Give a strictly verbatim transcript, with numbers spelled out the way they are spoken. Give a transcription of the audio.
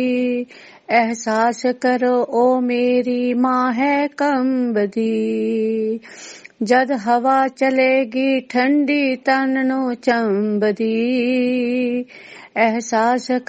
ਅਹਿਸਾਸ ਕਰੋ ਓ ਮੇਰੀ ਮਾਂ ਹੈ ਕੰਬਦੀ। ਜਦ ਹਵਾ ਚਲੇਗੀ ਠੰਡੀ ਤਨ ਨੂੰ ਚੰਬਦੀ। ਅਹਿਸਾਸ